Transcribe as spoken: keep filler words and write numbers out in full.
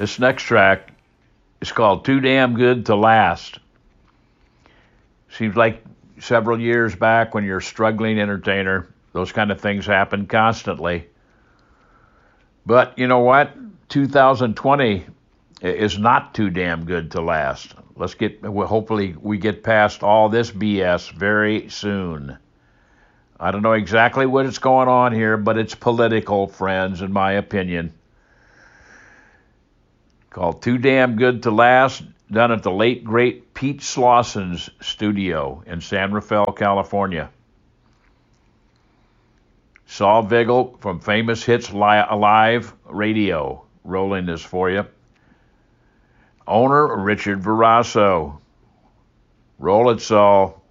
This next track is called Too Damn Good to Last. Seems like several years back when you're a struggling entertainer, those kind of things happen constantly. But you know what? two thousand twenty is not too damn good to last. Let's get, hopefully we get past all this B S very soon. I don't know exactly what is going on here, but it's political, friends, in my opinion. Called Too Damn Good to Last, done at the late, great Pete Slauson's studio in San Rafael, California. Saul Vigil from Famous Hits Live Radio, rolling this for you. Owner, Richard Verasso. Roll it, Saul.